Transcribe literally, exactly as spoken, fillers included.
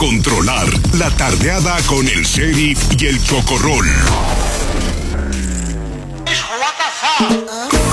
controlar la tardeada con el sheriff y el chocorrol. What the fuck?